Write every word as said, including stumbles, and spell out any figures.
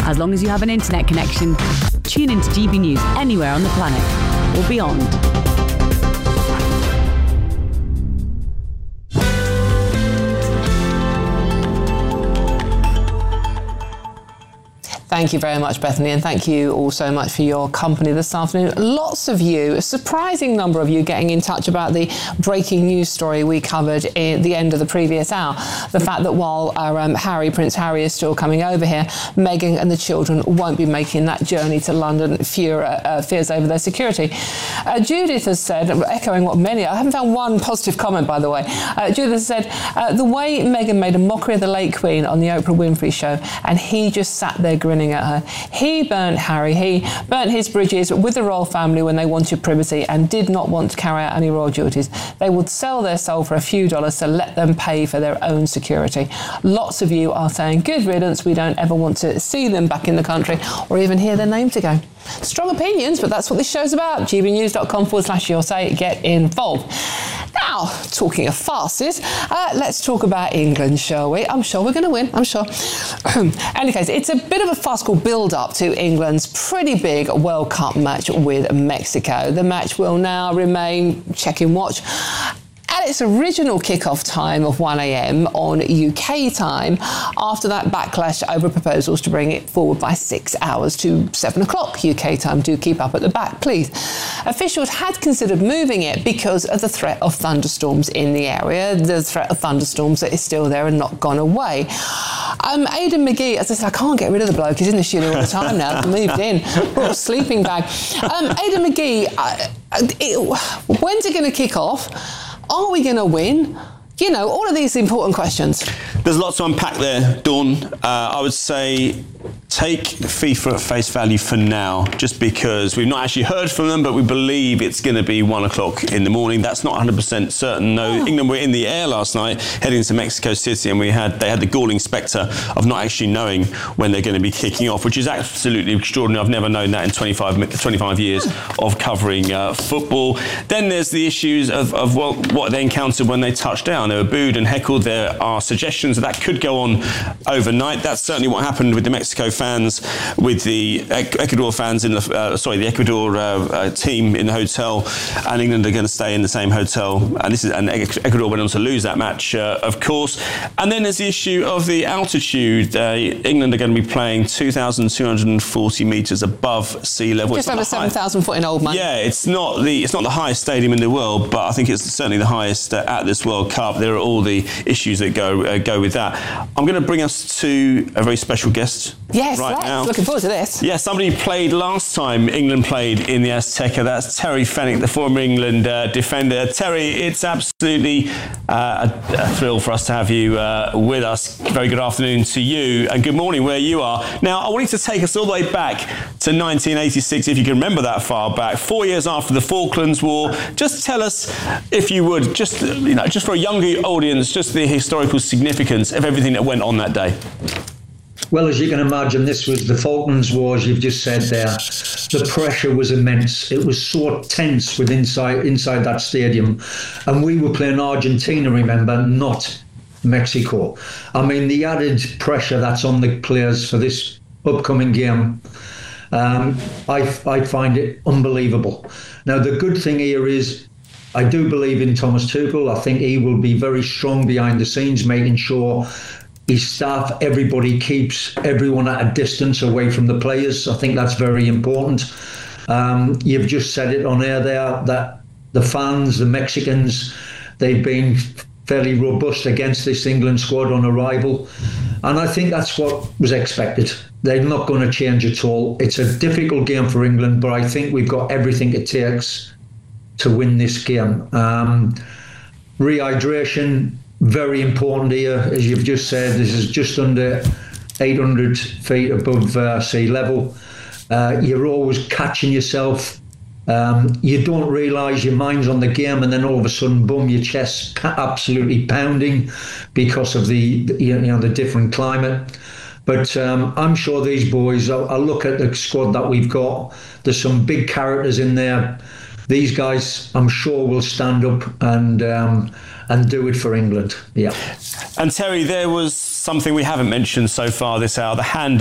as long as you have an internet connection. Tune into G B News anywhere on the planet or beyond. Thank you very much, Bethany, and thank you all so much for your company this afternoon. Lots of you, a surprising number of you getting in touch about the breaking news story we covered at the end of the previous hour. The fact that while our um, Harry, Prince Harry is still coming over here, Meghan and the children won't be making that journey to London, fear, uh, fears over their security. Uh, Judith has said, echoing what many, I haven't found one positive comment, by the way. Uh, Judith has said, uh, the way Meghan made a mockery of the late Queen on the Oprah Winfrey show, and he just sat there grinning at her. He burnt Harry, he burnt his bridges with the royal family when they wanted privacy and did not want to carry out any royal duties. They would sell their soul for a few dollars, so let them pay for their own security. Lots of you are saying good riddance, we don't ever want to see them back in the country or even hear their names again. Strong opinions, but that's what this show's about. gbnews.com forward slash your say, get involved. Now, talking of farces, uh, let's talk about England, shall we? I'm sure we're going to win, I'm sure. In any case, it's a bit of a farcical build-up to England's pretty big World Cup match with Mexico. The match will now remain check-in watch at its original kick-off time of one a.m. on U K time, after that backlash over proposals to bring it forward by six hours to seven o'clock U K time. Do keep up at the back, please. Officials had considered moving it because of the threat of thunderstorms in the area, the threat of thunderstorms that is still there and not gone away. Um, Aidan McGee, as I said, I can't get rid of the bloke, he's in the studio all the time now, moved in, brought a sleeping bag. Um, Aidan McGee, uh, it, when's it going to kick off? Are we going to win? You know, all of these important questions. There's lots to unpack there, Dawn. Uh, I would say take FIFA at face value for now, just because we've not actually heard from them, but we believe it's going to be one o'clock in the morning. That's not one hundred percent certain. No, oh. England were in the air last night heading to Mexico City, and we had they had the galling spectre of not actually knowing when they're going to be kicking off, which is absolutely extraordinary. I've never known that in twenty-five, twenty-five years of covering uh, football. Then there's the issues of, of well, what they encountered when they touched down. They were booed and heckled. There are suggestions that that could go on overnight. That's certainly what happened with the Mexico fans, with the Ecuador fans in the uh, sorry the Ecuador uh, uh, team in the hotel, and England are going to stay in the same hotel. And this is and Ecuador went on to lose that match, uh, of course. And then there's the issue of the altitude. Uh, England are going to be playing two thousand two hundred forty metres above sea level. Just over seven thousand foot in Old Man. Yeah, it's not the it's not the highest stadium in the world, but I think it's certainly the highest uh, at this World Cup. There are all the issues that go uh, go with that. I'm going to bring us to a very special guest. Yes, right let's. now. Looking forward to this. Yeah, somebody played last time England played in the Azteca. That's Terry Fenwick, the former England uh, defender. Terry, it's absolutely uh, a, a thrill for us to have you uh, with us. Very good afternoon to you, and good morning where you are. Now, I want you to take us all the way back to nineteen eighty-six, if you can remember that far back, four years after the Falklands War. Just tell us, if you would, just you know, just for a younger audience, just the historical significance of everything that went on that day. Well, as you can imagine, this was the Falklands Wars, you've just said there. The pressure was immense. It was so tense with inside inside that stadium. And we were playing Argentina, remember, not Mexico. I mean, the added pressure that's on the players for this upcoming game, um, I, I find it unbelievable. Now, the good thing here is I do believe in Thomas Tuchel. I think he will be very strong behind the scenes, making sure his staff, everybody keeps everyone at a distance away from the players. I think that's very important. Um, you've just said it on air there, that the fans, the Mexicans, they've been fairly robust against this England squad on arrival. And I think that's what was expected. They're not going to change at all. It's a difficult game for England, but I think we've got everything it takes to win this game. Um, rehydration, very important here, as you've just said. This is just under eight hundred feet above uh, sea level. Uh, you're always catching yourself. Um, you don't realise your mind's on the game, and then all of a sudden, boom, your chest's absolutely pounding because of the you know the different climate. But um, I'm sure these boys, I, I look at the squad that we've got, there's some big characters in there. These guys, I'm sure, will stand up and um, and do it for England. Yeah. And Terry, there was something we haven't mentioned so far this hour, the hand